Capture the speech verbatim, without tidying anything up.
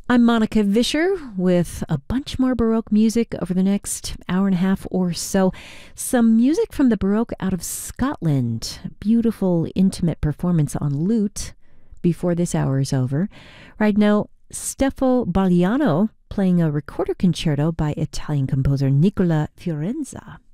I'm Monica Vischer with a bunch more Baroque music over the next hour and a half or so. Some music from the Baroque out of Scotland. Beautiful, intimate performance on lute before this hour is over. Right now, Steffo Bagliano playing a recorder concerto by Italian composer Nicola Fiorenza.